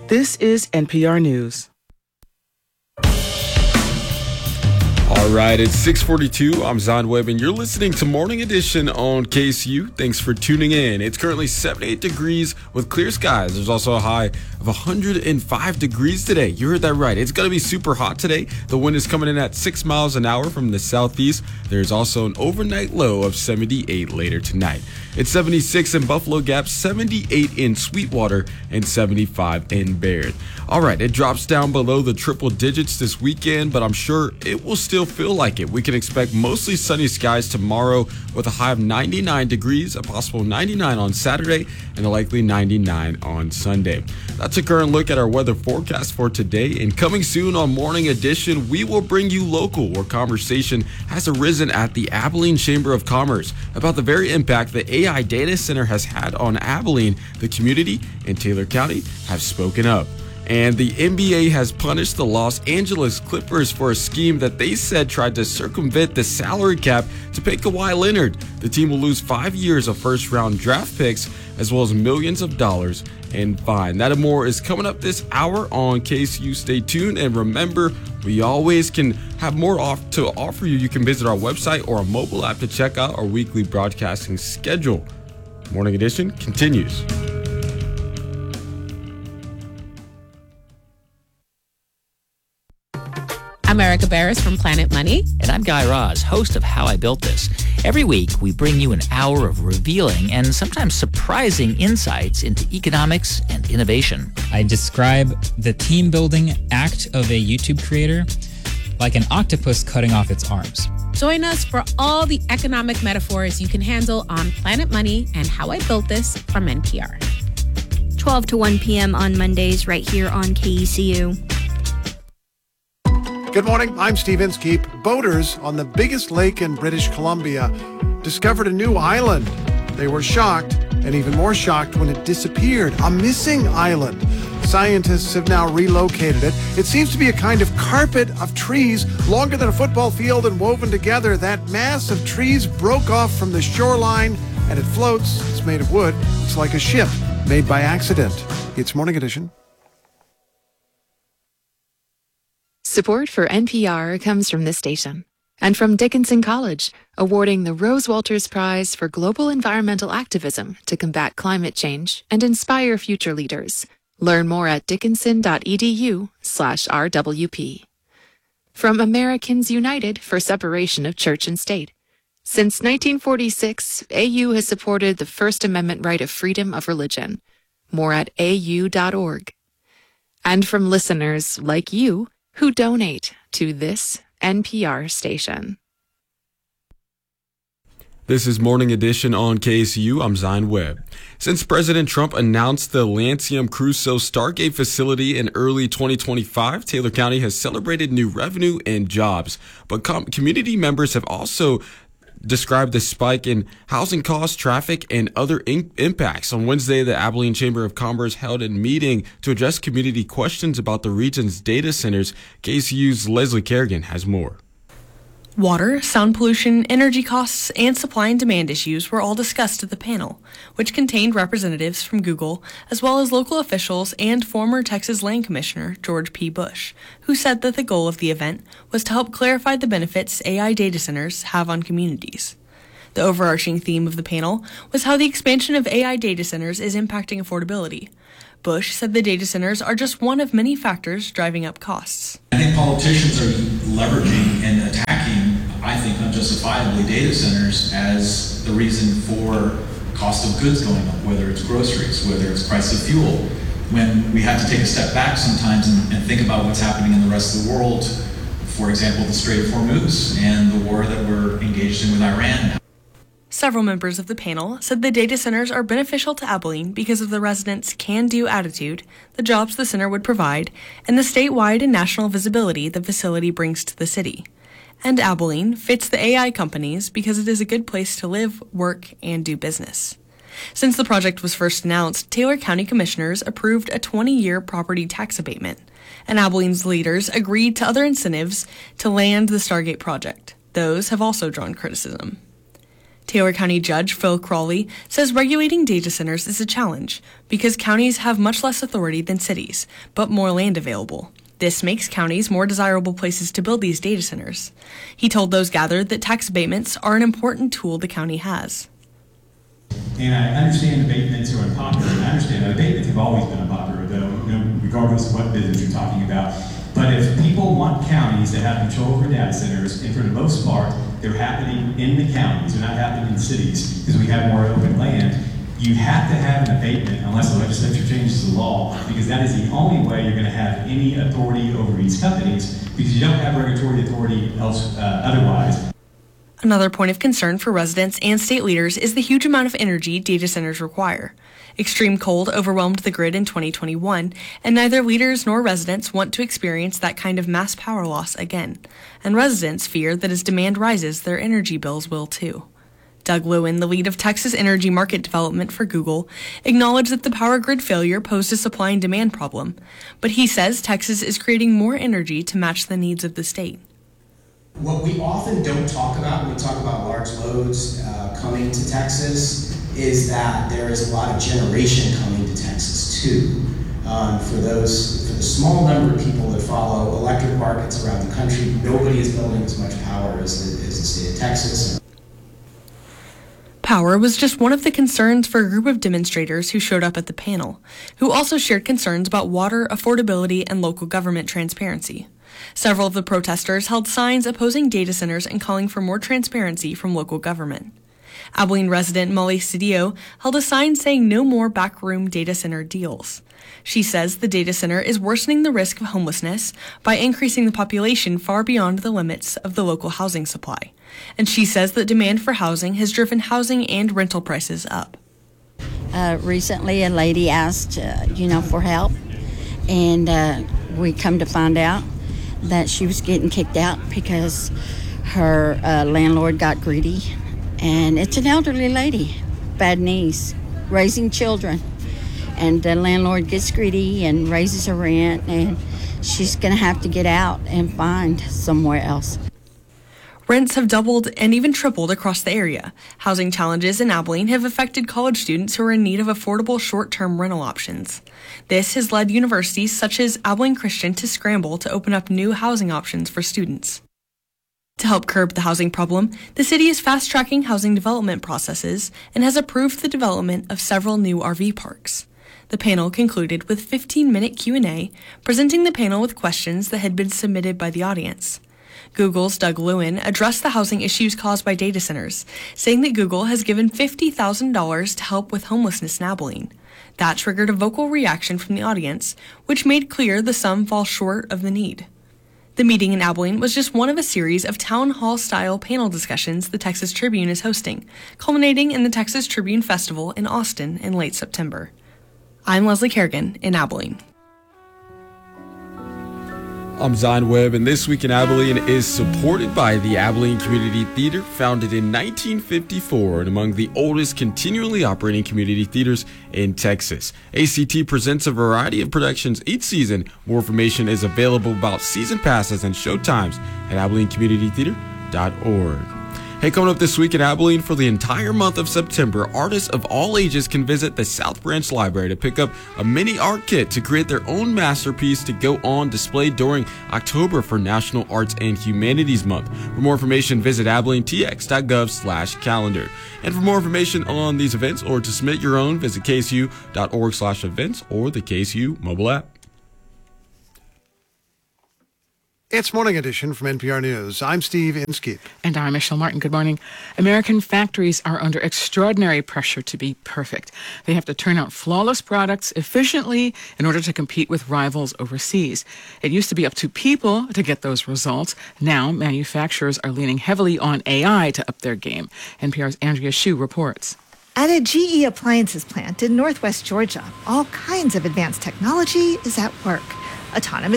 This is NPR News. All right, it's 6:42. I'm Zon Webb, and you're listening to Morning Edition on KSU. Thanks for tuning in. It's currently 78 degrees with clear skies. There's also a high of 105 degrees today. You heard that right. It's going to be super hot today. The wind is coming in at 6 miles an hour from the southeast. There's also an overnight low of 78 later tonight. It's 76 in Buffalo Gap, 78 in Sweetwater, and 75 in Baird. All right, it drops down below the triple digits this weekend, but I'm sure it will still feel like it. We can expect mostly sunny skies tomorrow with a high of 99 degrees, a possible 99 on Saturday, and a likely 99 on Sunday. That's a current look at our weather forecast for today. And coming soon on Morning Edition, we will bring you local, where conversation has arisen at the Abilene Chamber of Commerce about the very impact the AI data center has had on Abilene. The community and Taylor County have spoken up. And the NBA has punished the Los Angeles Clippers for a scheme that they said tried to circumvent the salary cap to pay Kawhi Leonard. The team will lose 5 years of first-round draft picks, as well as millions of dollars in fine. That and more is coming up this hour on KSU. Stay tuned, and remember, we always can have more to offer you. You can visit our website or our mobile app to check out our weekly broadcasting schedule. Morning Edition continues. I'm Erica Barris from Planet Money. And I'm Guy Raz, host of How I Built This. Every week, we bring you an hour of revealing and sometimes surprising insights into economics and innovation. I describe the team-building act of a YouTube creator like an octopus cutting off its arms. Join us for all the economic metaphors you can handle on Planet Money and How I Built This from NPR. 12 to 1 p.m. on Mondays right here on KECU. Good morning, I'm Steve Inskeep. Boaters on the biggest lake in British Columbia discovered a new island. They were shocked, and even more shocked when it disappeared. A missing island. Scientists have now relocated it. It seems to be a kind of carpet of trees, longer than a football field and woven together. That mass of trees broke off from the shoreline, and it floats. It's made of wood. It's like a ship made by accident. It's Morning Edition. Support for NPR comes from this station and from Dickinson College, awarding the Rose Walters Prize for Global Environmental Activism to combat climate change and inspire future leaders. Learn more at dickinson.edu/RWP. From Americans United for Separation of Church and State. Since 1946, AU has supported the First Amendment right of freedom of religion. More at au.org. And from listeners like you, who donate to this NPR station. This is Morning Edition on KSU. I'm Zion Webb. Since President Trump announced the Lancium Crusoe Stargate facility in early 2025, Taylor County has celebrated new revenue and jobs. But community members have also described the spike in housing costs, traffic, and other impacts. On Wednesday, the Abilene Chamber of Commerce held a meeting to address community questions about the region's data centers. KSU's Leslie Kerrigan has more. Water, sound pollution, energy costs, and supply and demand issues were all discussed at the panel, which contained representatives from Google, as well as local officials and former Texas Land Commissioner George P. Bush, who said that the goal of the event was to help clarify the benefits AI data centers have on communities. The overarching theme of the panel was how the expansion of AI data centers is impacting affordability. Bush said the data centers are just one of many factors driving up costs. I think politicians are leveraging and attacking, I think unjustifiably, data centers as the reason for cost of goods going up, whether it's groceries, whether it's price of fuel, when we have to take a step back sometimes and think about what's happening in the rest of the world. For example, the Strait of Hormuz and the war that we're engaged in with Iran. Several members of the panel said the data centers are beneficial to Abilene because of the residents' can-do attitude, the jobs the center would provide, and the statewide and national visibility the facility brings to the city. And Abilene fits the AI companies because it is a good place to live, work, and do business. Since the project was first announced, Taylor County commissioners approved a 20-year property tax abatement, and Abilene's leaders agreed to other incentives to land the Stargate project. Those have also drawn criticism. Taylor County Judge Phil Crawley says regulating data centers is a challenge because counties have much less authority than cities, but more land available. This makes counties more desirable places to build these data centers. He told those gathered that tax abatements are an important tool the county has. And I understand abatements are unpopular, and I understand that abatements have always been unpopular, though, regardless of what business you're talking about. But if people want counties that have control over data centers, and for the most part, they're happening in the counties, they're not happening in cities, because we have more open land, you have to have an abatement unless the legislature changes the law, because that is the only way you're going to have any authority over these companies, because you don't have regulatory authority otherwise. Another point of concern for residents and state leaders is the huge amount of energy data centers require. Extreme cold overwhelmed the grid in 2021, and neither leaders nor residents want to experience that kind of mass power loss again. And residents fear that as demand rises, their energy bills will too. Doug Lewin, the lead of Texas Energy Market Development for Google, acknowledged that the power grid failure posed a supply and demand problem, but he says Texas is creating more energy to match the needs of the state. What we often don't talk about when we talk about large loads coming to Texas is that there is a lot of generation coming to Texas too. For the small number of people that follow electric markets around the country, nobody is building as much power as the state of Texas. Power was just one of the concerns for a group of demonstrators who showed up at the panel, who also shared concerns about water, affordability, and local government transparency. Several of the protesters held signs opposing data centers and calling for more transparency from local government. Abilene resident Molly Cedillo held a sign saying no more backroom data center deals. She says the data center is worsening the risk of homelessness by increasing the population far beyond the limits of the local housing supply. And she says that demand for housing has driven housing and rental prices up. Recently, a lady asked, for help, and we come to find out that she was getting kicked out because her landlord got greedy. And it's an elderly lady, bad knees, raising children. And the landlord gets greedy and raises her rent, and she's going to have to get out and find somewhere else. Rents have doubled and even tripled across the area. Housing challenges in Abilene have affected college students who are in need of affordable short-term rental options. This has led universities such as Abilene Christian to scramble to open up new housing options for students. To help curb the housing problem, the city is fast-tracking housing development processes and has approved the development of several new RV parks. The panel concluded with 15-minute Q&A, presenting the panel with questions that had been submitted by the audience. Google's Doug Lewin addressed the housing issues caused by data centers, saying that Google has given $50,000 to help with homelessness in Abilene. That triggered a vocal reaction from the audience, which made clear the sum falls short of the need. The meeting in Abilene was just one of a series of town hall-style panel discussions the Texas Tribune is hosting, culminating in the Texas Tribune Festival in Austin in late September. I'm Leslie Kerrigan in Abilene. I'm Zon Webb, and This Week in Abilene is supported by the Abilene Community Theater, founded in 1954 and among the oldest continually operating community theaters in Texas. ACT presents a variety of productions each season. More information is available about season passes and showtimes at AbileneCommunityTheater.org. Hey, coming up this week in Abilene for the entire month of September, artists of all ages can visit the South Branch Library to pick up a mini art kit to create their own masterpiece to go on display during October for National Arts and Humanities Month. For more information, visit AbileneTX.gov/calendar. And for more information on these events or to submit your own, visit KSU.org/events or the KSU mobile app. It's Morning Edition from NPR News. I'm Steve Inskeep. And I'm Michelle Martin. Good morning. American factories are under extraordinary pressure to be perfect. They have to turn out flawless products efficiently in order to compete with rivals overseas. It used to be up to people to get those results. Now, manufacturers are leaning heavily on AI to up their game. NPR's Andrea Hsu reports. At a GE Appliances plant in Northwest Georgia, all kinds of advanced technology is at work. Autonomous